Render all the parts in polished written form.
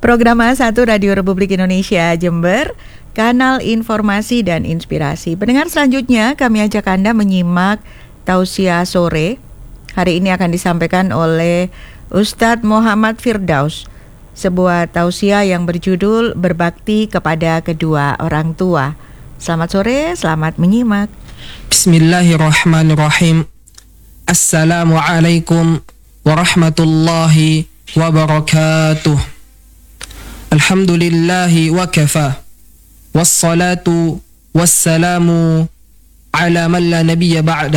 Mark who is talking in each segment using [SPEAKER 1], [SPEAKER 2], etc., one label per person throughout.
[SPEAKER 1] Program A1 Radio Republik Indonesia Jember, kanal informasi dan inspirasi. Pendengar selanjutnya kami ajak Anda menyimak tausiah sore. Hari ini akan disampaikan oleh Ustadz Muhammad Firdaus, sebuah tausiah yang berjudul Berbakti kepada kedua orang tua. Selamat sore, selamat menyimak.
[SPEAKER 2] Bismillahirrahmanirrahim. Assalamualaikum warahmatullahi wabarakatuh. Alhamdulillahi wa kafa. Wassalatu wassalamu ala man la nabiyya ba'dah.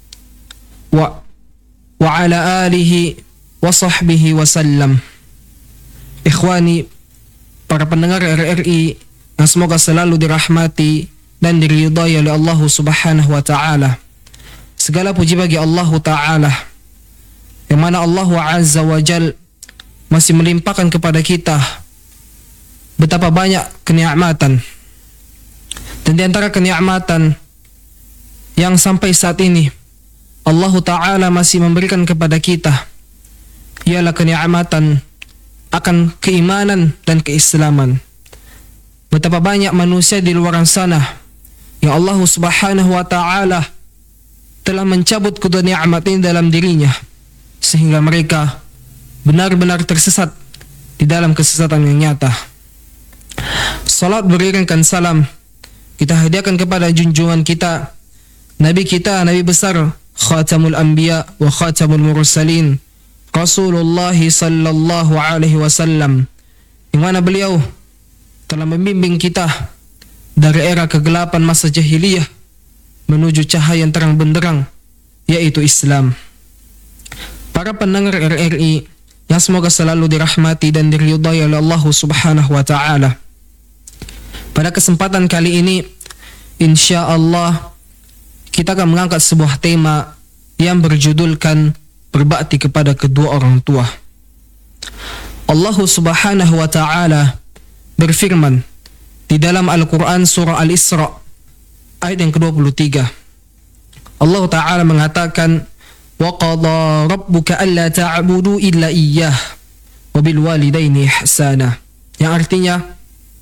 [SPEAKER 2] Wa ala alihi wa sahbihi wa sallam. Ikhwani, para pendengar RRI yang semoga selalu dirahmati dan diridhai oleh Allah Subhanahu wa taala. Segala puji bagi Allah taala, yang mana Allah Azza wa Jal masih melimpahkan kepada kita betapa banyak kenikmatan. Dan di antara kenikmatan yang sampai saat ini Allah taala masih memberikan kepada kita ialah kenikmatan akan keimanan dan keislaman. Betapa banyak manusia di luar sana yang Allah Subhanahu wa taala telah mencabut kedua nikmat ini dalam dirinya, sehingga mereka benar-benar tersesat di dalam kesesatan yang nyata. Salat beriringkan salam kita hadiahkan kepada junjungan kita, Nabi besar, Khatamul Anbiya wa Khatamul Mursalin, Rasulullah sallallahu alaihi wasallam, yang mana beliau telah membimbing kita dari era kegelapan masa jahiliyah menuju cahaya yang terang benderang, yaitu Islam. Para pendengar RRI yang semoga selalu dirahmati dan diridhai oleh Allah Subhanahu wa taala. Pada kesempatan kali ini, insya Allah kita akan mengangkat sebuah tema yang berjudulkan berbakti kepada kedua orang tua. Allah Subhanahu wa taala berfirman di dalam Al-Quran surah Al-Isra ayat yang ke-23. Allah taala mengatakan, wa qada rabbuka alla ta'budu illa iyyah wa bil walidaini ihsana, yang artinya,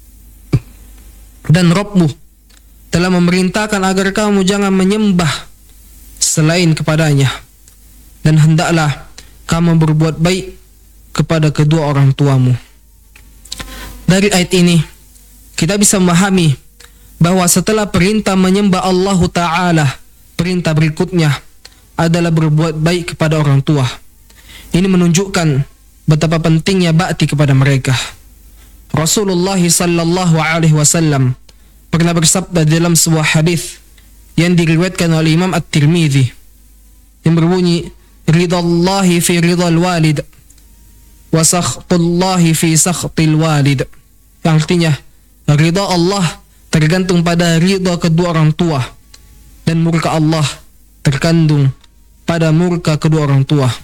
[SPEAKER 2] dan Rabbmu telah memerintahkan agar kamu jangan menyembah selain kepadanya, dan hendaklah kamu berbuat baik kepada kedua orang tuamu. Dari ayat ini kita bisa memahami bahwa setelah perintah menyembah Allah Ta'ala, perintah berikutnya adalah berbuat baik kepada orang tua. Ini menunjukkan betapa pentingnya bakti kepada mereka. Rasulullah sallallahu alaihi wasallam pernah bersabda dalam sebuah hadis yang diriwayatkan oleh Imam At-Tirmidzi yang berbunyi, ridallahi fi ridal walid wa sakhtullahi fi sakhtil walid, yang artinya ridha Allah tergantung pada ridha kedua orang tua, dan murka Allah terkandung pada murka kedua orang tua.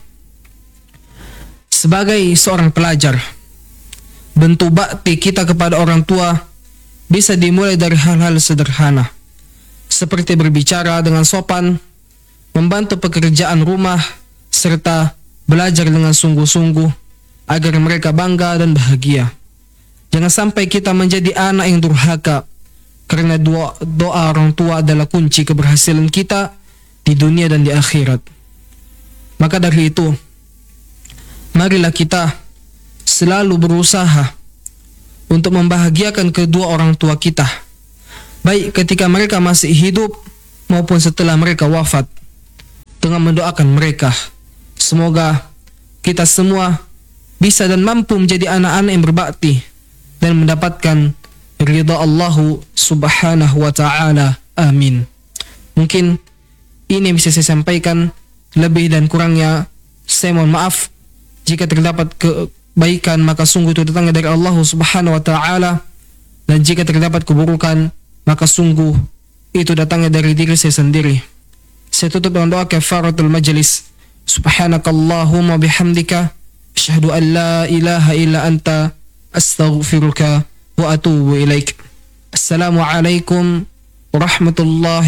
[SPEAKER 2] Sebagai seorang pelajar, bentuk bakti kita kepada orang tua bisa dimulai dari hal-hal sederhana, seperti berbicara dengan sopan, membantu pekerjaan rumah, serta belajar dengan sungguh-sungguh agar mereka bangga dan bahagia. Jangan sampai kita menjadi anak yang durhaka, karena doa orang tua adalah kunci keberhasilan kita di dunia dan di akhirat. Maka dari itu, marilah kita selalu berusaha untuk membahagiakan kedua orang tua kita, baik ketika mereka masih hidup maupun setelah mereka wafat, dengan mendoakan mereka. Semoga kita semua bisa dan mampu menjadi anak-anak yang berbakti dan mendapatkan ridha Allah Subhanahu wa taala. Amin. Mungkin ini yang bisa saya sampaikan. Lebih dan kurangnya saya mohon maaf. Jika terdapat kebaikan, maka sungguh itu datangnya dari Allah Subhanahu wa taala, dan jika terdapat keburukan, maka sungguh itu datangnya dari diri saya sendiri. Saya tutup dengan doa kafaratul majlis. Subhanakallahumma bihamdika asyhadu an la ilaha illa anta astaghfiruka wa atubu ilaik. Assalamualaikum warahmatullahi